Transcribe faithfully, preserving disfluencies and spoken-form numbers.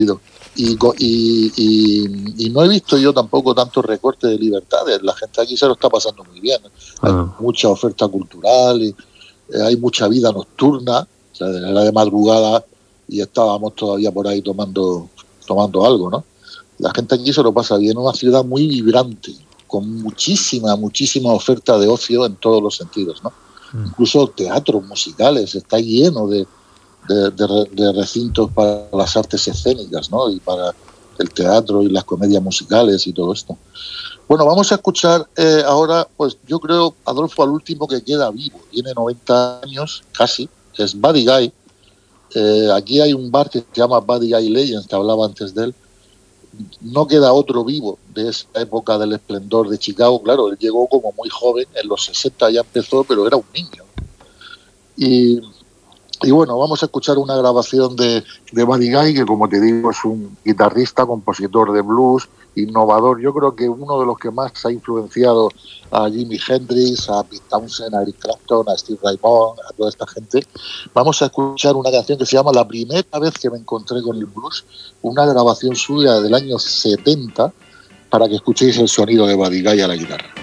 Y, y, y, y no he visto yo tampoco tantos recortes de libertades. La gente aquí se lo está pasando muy bien. Hay ah. mucha oferta cultural, y, eh, hay mucha vida nocturna. O sea, era de madrugada y estábamos todavía por ahí tomando, tomando algo, ¿no? La gente aquí se lo pasa bien. Es una ciudad muy vibrante, con muchísima, muchísima oferta de ocio en todos los sentidos, ¿no? Mm. Incluso teatros musicales, está lleno de De, de, de recintos para las artes escénicas, ¿no? Y para el teatro y las comedias musicales y todo esto. Bueno, vamos a escuchar eh, ahora, pues yo creo, Adolfo, al último que queda vivo. Tiene noventa años, casi, es Buddy Guy. Eh, aquí hay un bar que se llama Buddy Guy Legends, que hablaba antes de él. No queda otro vivo de esa época del esplendor de Chicago. Claro, él llegó como muy joven, en los sesenta ya empezó, pero era un niño. Y... Y bueno, vamos a escuchar una grabación de, de Buddy Guy, que como te digo es un guitarrista, compositor de blues, innovador. Yo creo que uno de los que más ha influenciado a Jimi Hendrix, a Pete Townshend, a Eric Clapton, a Steve Ray Vaughan, a toda esta gente. Vamos a escuchar una canción que se llama La primera vez que me encontré con el blues, una grabación suya del año setenta, para que escuchéis el sonido de Buddy Guy a la guitarra.